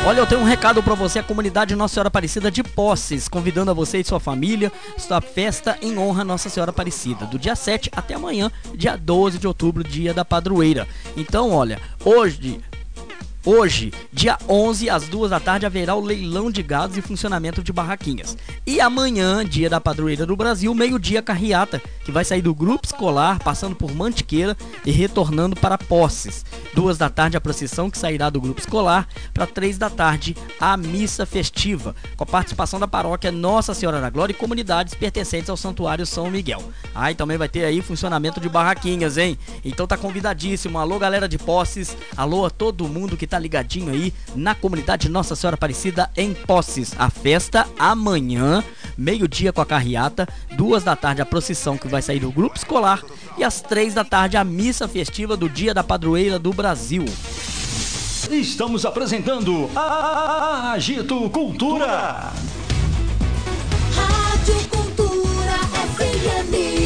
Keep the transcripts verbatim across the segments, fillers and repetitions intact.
Olha, eu tenho um recado pra você, a comunidade Nossa Senhora Aparecida de Posses, convidando a você e sua família, sua festa em honra a Nossa Senhora Aparecida, do dia sete até amanhã, dia doze de outubro, dia da padroeira. Então, olha, hoje... Hoje, dia onze, às duas da tarde, haverá o leilão de gados e funcionamento de barraquinhas. E amanhã, dia da padroeira do Brasil, meio-dia, carreata, que vai sair do grupo escolar, passando por Mantiqueira e retornando para Posses. Duas da tarde, a procissão que sairá do grupo escolar, para três da tarde, a missa festiva, com a participação da paróquia Nossa Senhora da Glória e comunidades pertencentes ao Santuário São Miguel. Ah, e também vai ter aí funcionamento de barraquinhas, hein? Então tá convidadíssimo. Alô, galera de Posses, alô a todo mundo que tá ligadinho aí na comunidade Nossa Senhora Aparecida em Posses. A festa amanhã, meio-dia com a carreata, duas da tarde a procissão que vai sair do grupo escolar e às três da tarde a missa festiva do dia da padroeira do Brasil. Estamos apresentando a Agito Cultura. Rádio Cultura F M.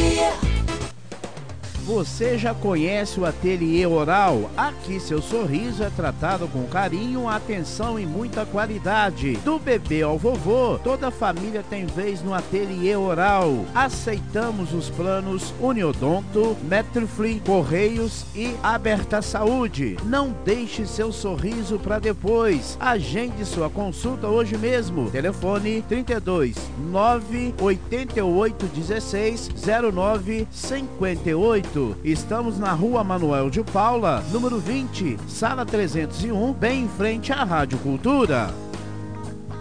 Você já conhece o Ateliê Oral? Aqui seu sorriso é tratado com carinho, atenção e muita qualidade. Do bebê ao vovô, toda a família tem vez no Ateliê Oral. Aceitamos os planos Uniodonto, Metrofree, Correios e Aberta Saúde. Não deixe seu sorriso para depois. Agende sua consulta hoje mesmo. Telefone trinta e dois, nove oito oito um seis, zero nove cinco oito. Estamos na Rua Manuel de Paula, número vinte, sala trezentos e um, bem em frente à Rádio Cultura.